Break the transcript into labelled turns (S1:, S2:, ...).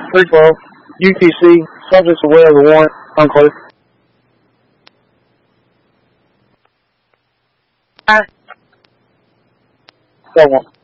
S1: 312, UTC, subject's aware of the warrant, unclear. That one.